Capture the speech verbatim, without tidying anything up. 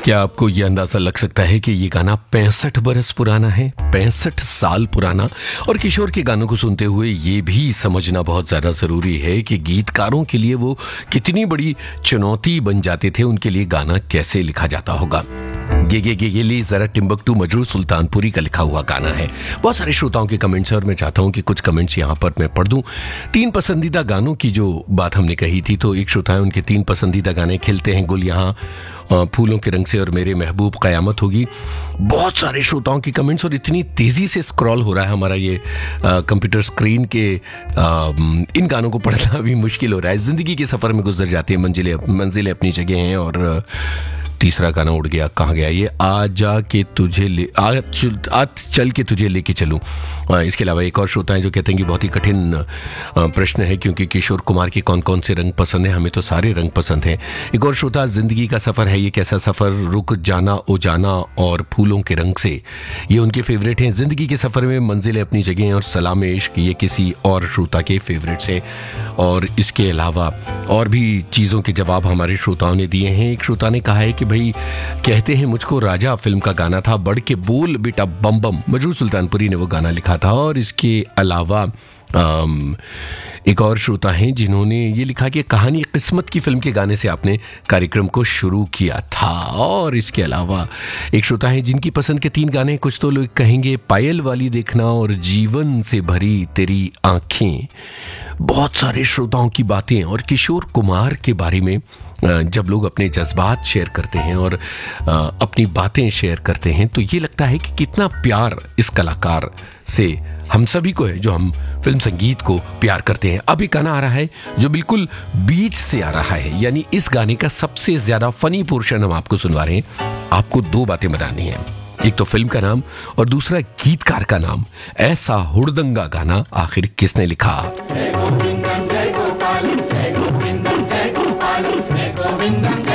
क्या आपको ये अंदाजा लग सकता है कि ये गाना पैंसठ बरस पुराना है, पैंसठ साल पुराना। और किशोर के गानों को सुनते हुए ये भी समझना बहुत ज्यादा जरूरी है कि गीतकारों के लिए वो कितनी बड़ी चुनौती बन जाते थे, उनके लिए गाना कैसे लिखा जाता होगा। गे गे गे गे जरा टिम्बकटू मजरूर सुल्तानपुरी का लिखा हुआ गाना है। बहुत सारे श्रोताओं के कमेंट्स हैं और मैं चाहता हूं कि कुछ कमेंट्स यहां पर मैं पढ़ दूं। तीन पसंदीदा गानों की जो बात हमने कही थी, तो एक श्रोता है, उनके तीन पसंदीदा गाने खिलते हैं गुल यहाँ, फूलों के रंग से और मेरे महबूब कयामत होगी। बहुत सारे श्रोताओं की कमेंट्स और इतनी तेजी से स्क्रॉल हो रहा है हमारा ये कंप्यूटर स्क्रीन के आ, इन गानों को पढ़ना भी मुश्किल हो रहा है। जिंदगी के सफर में गुजर जाती है मंजिलें मंजिलें अपनी जगह हैं। और तीसरा गाना उड़ गया, कहाँ गया ये, आ जा के तुझे ले आज आज चल के तुझे लेके चलूं। इसके अलावा एक और श्रोता है जो कहते हैं कि बहुत ही कठिन प्रश्न है क्योंकि किशोर कुमार के कौन कौन से रंग पसंद है, हमें तो सारे रंग पसंद हैं। एक और श्रोता, जिंदगी का सफर है ये कैसा सफर, रुक जाना ओ जाना और फूलों के रंग से, ये उनके फेवरेट हैं। जिंदगी के सफर में मंजिलें अपनी जगह हैं और सलाम इश्क ये किसी और श्रोता के फेवरेट्स हैं। और इसके अलावा और भी चीज़ों के जवाब हमारे श्रोताओं ने दिए हैं। एक श्रोता ने कहा है कि भाई कहते हैं मुझको राजा फिल्म का गाना था, बढ़ के बोल बेटा बम बम, मजरूर सुल्तानपुरी ने वो गाना लिखा था। और इसके अलावा आम, एक और श्रोता हैं जिन्होंने ये लिखा कि कहानी किस्मत की फिल्म के गाने से आपने कार्यक्रम को शुरू किया था। और इसके अलावा एक श्रोता है जिनकी पसंद के तीन गाने, कुछ तो लोग कहेंगे पायल वाली देखना और जीवन से भरी तेरी आंखें। बहुत सारे श्रोताओं की बातें। और किशोर कुमार के बारे में जब लोग अपने जज्बात शेयर करते हैं और अपनी बातें शेयर करते हैं तो ये लगता है कि कितना प्यार इस कलाकार से हम सभी को है जो हम फिल्म संगीत को प्यार करते हैं। अब एक गाना आ रहा है जो बिल्कुल बीच से आ रहा है, यानी इस गाने का सबसे ज्यादा फनी पोर्शन हम आपको सुनवा रहे हैं। आपको दो बातें बतानी है, एक तो फिल्म का नाम और दूसरा गीतकार का नाम। ऐसा हुड़दंगा गाना आखिर किसने लिखा?